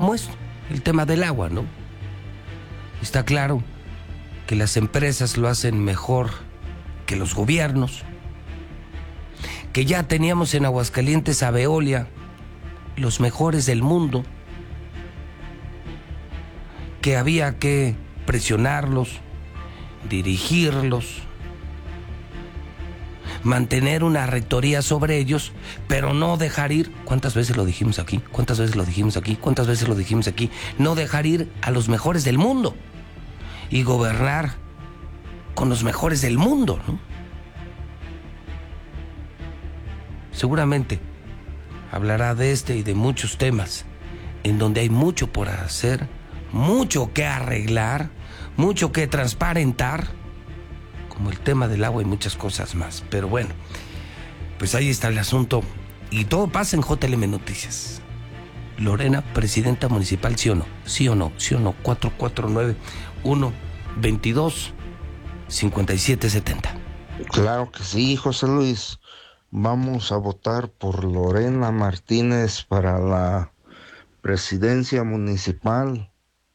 como esto, el tema del agua, ¿no? Está claro que las empresas lo hacen mejor que los gobiernos, que ya teníamos en Aguascalientes a Veolia, los mejores del mundo, que había que presionarlos, dirigirlos, mantener una rectoría sobre ellos, pero no dejar ir. ¿Cuántas veces lo dijimos aquí? ¿Cuántas veces lo dijimos aquí? ¿Cuántas veces lo dijimos aquí? No dejar ir a los mejores del mundo y gobernar con los mejores del mundo, ¿no? Seguramente hablará de este y de muchos temas en donde hay mucho por hacer, mucho que arreglar, mucho que transparentar, como el tema del agua y muchas cosas más. Pero bueno, pues ahí está el asunto y todo pasa en JLM Noticias. Lorena, presidenta municipal, ¿sí o no? ¿Sí o no? ¿Sí o no? 449-122-5770. Claro que sí, José Luis. Vamos a votar por Lorena Martínez para la presidencia municipal.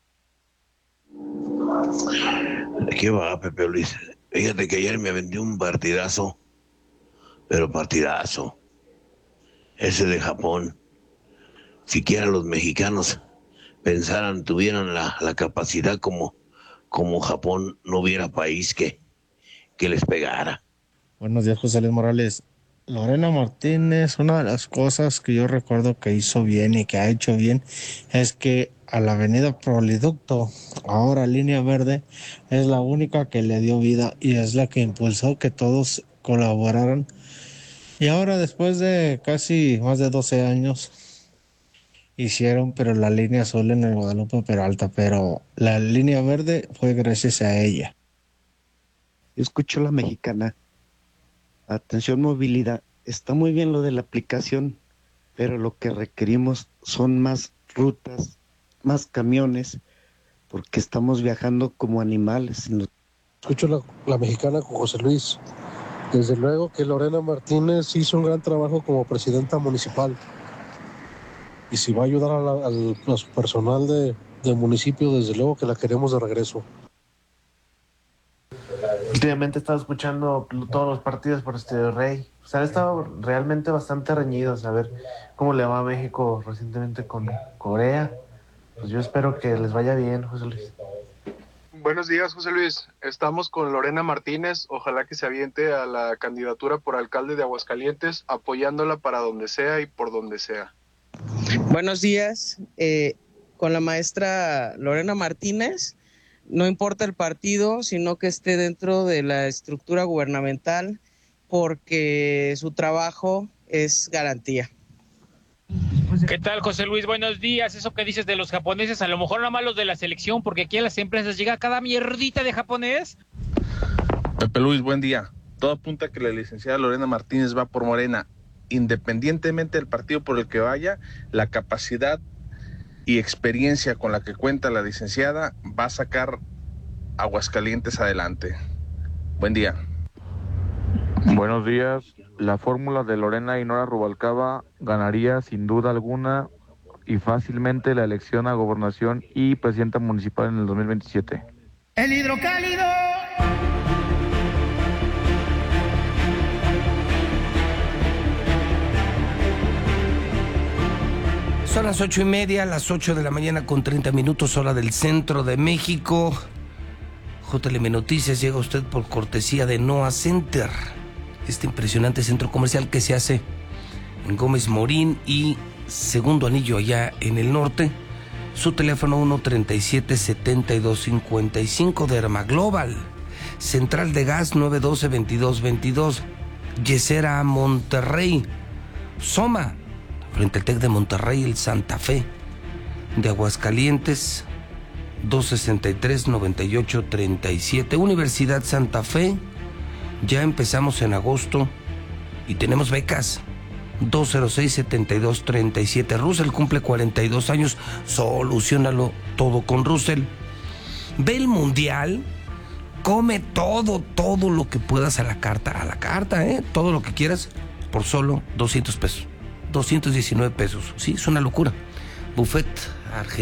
¿Qué va, Pepe Luis? Fíjate que ayer me vendí un partidazo, pero partidazo. Ese de Japón. Siquiera los mexicanos pensaran, tuvieran la capacidad como Japón, no hubiera país que les pegara. Buenos días, José Luis Morales. Lorena Martínez, una de las cosas que yo recuerdo que hizo bien y que ha hecho bien es que a la avenida Proliducto, ahora Línea Verde, es la única que le dio vida y es la que impulsó que todos colaboraran. Y ahora, después de casi más de 12 años, hicieron, pero la línea azul en el Guadalupe Peralta, pero la Línea Verde fue gracias a ella. Yo escucho la mexicana. Atención movilidad, está muy bien lo de la aplicación, pero lo que requerimos son más rutas, más camiones, porque estamos viajando como animales. Escucho la mexicana con José Luis. Desde luego que Lorena Martínez hizo un gran trabajo como presidenta municipal. Y si va a ayudar al personal del municipio, desde luego que la queremos de regreso. Últimamente he estado escuchando todos los partidos por Estéreo Rey. O sea, han estado realmente bastante reñidos. A ver cómo le va a México recientemente con Corea. Pues yo espero que les vaya bien, José Luis. Buenos días, José Luis. Estamos con Lorena Martínez. Ojalá que se aviente a la candidatura por alcalde de Aguascalientes, apoyándola para donde sea y por donde sea. Buenos días. Con la maestra Lorena Martínez. No importa el partido, sino que esté dentro de la estructura gubernamental, porque su trabajo es garantía. ¿Qué tal, José Luis? Buenos días. Eso que dices de los japoneses, a lo mejor nada más los de la selección, porque aquí a las empresas llega cada mierdita de japonés. Pepe Luis, buen día. Todo apunta a que la licenciada Lorena Martínez va por Morena. Independientemente del partido por el que vaya, la capacidad y experiencia con la que cuenta la licenciada va a sacar Aguascalientes adelante. Buen día. Buenos días. La fórmula de Lorena y Nora Rubalcaba ganaría sin duda alguna y fácilmente la elección a gobernación y presidenta municipal en el 2027. El hidrocálido. Son las 8:30, las 8 de la mañana con 30 minutos, hora del centro de México. JLM Noticias llega a usted por cortesía de Noa Center, este impresionante centro comercial que se hace en Gómez Morín y Segundo Anillo allá en el norte. Su teléfono 137-7255, Dermaglobal, Central de Gas 912-2222, Yesera Monterrey, Soma, frente al TEC de Monterrey, el Santa Fe de Aguascalientes, 263-9837. Universidad Santa Fe, ya empezamos en agosto y tenemos becas. 206-7237. Russell cumple 42 años, solucionalo todo con Russell. Ve el mundial, come todo lo que puedas a la carta, todo lo que quieras por solo 200 pesos. 219 pesos. Sí, es una locura. Buffet argentino.